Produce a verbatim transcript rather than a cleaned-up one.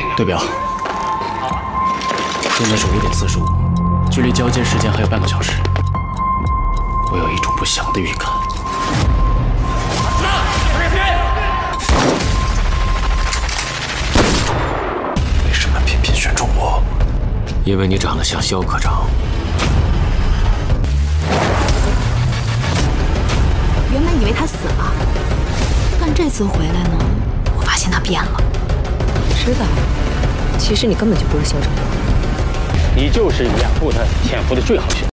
对表，现在是五点四十五，距离交接时间还有半个小时。我有一种不祥的预感。为什么偏偏选中我？因为你长得像肖科长。 原本以为他死了，但这次回来呢，我发现他变了。 知道，其实你根本就不是肖正光， 你就是亚父的潜伏的最好凶。